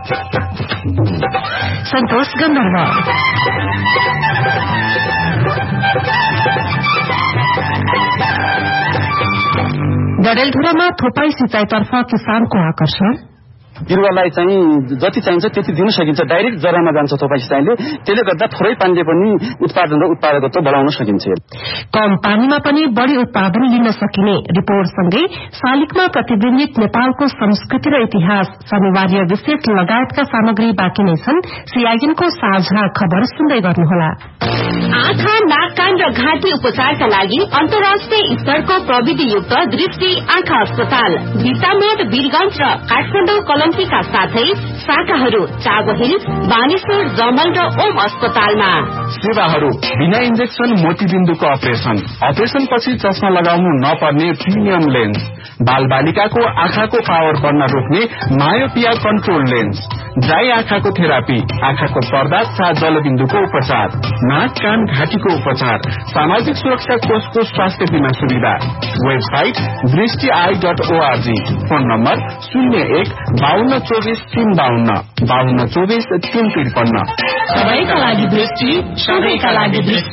सन्तोष गन्धर्व। डडेलधुरामा थोपाई सिंचाईतर्फ किसानको आकर्षण। बिरुवालाई चाहिँ जति चाहिन्छ त्यति दिन सकिन्छ, डाइरेक्ट जरामा जान्छ थोपाई सिंचाईले, त्यसले गर्दा थोरै पानीले पनि उत्पादन र उत्पादकत्व बढाउन सकिन्छ। कम पानीमा पनि बढ़ी उत्पादन लिन सकिने रिपोर्टसँगै शालिगमा प्रतिबिम्बित नेपालको संस्कृति र इतिहास, शनिवार्य विशेष लगायतका सामग्री बाँकी नै छन्। सीआईएनको साझा खबर सुन्दै गर्नुहोला। आँखा, नाक, कान र घाँटी उपचारका लागि अन्तर्राष्ट्रिय स्तरको प्रविधियुक्त दृष्टि आँखा अस्पताल बिसामोड, वीरगंज र काठमाडौँ कलम्कीका साथै शाखाहरू चाबहिल, बानेश्वर, जमल र ओम अस्पतालमा। सेवाहरू बिना इन्जेक्सन मोतीबिन्दुको अपरेशन पछि चस्मा लगाउनु नपर्ने प्रिमियम लेन्स, बाल बालिकाको आँखाको पावर बढ्न रोक्ने मायोपिया कन्ट्रोल लेन्स, ड्राई आँखाको थेरापी, आँखाको पर्दा तथा जलबिन्दुको उपचार, नाक, कान, घाँटीको उपचार, सामाजिक सुरक्षा कोषको स्वास्थ्य बीमा सुविधा। वेबसाइट दृष्टि.org। Phone number 01-5224-352 5224-353। सबैका लागि दृष्टि, सबैका लागि दृष्टि।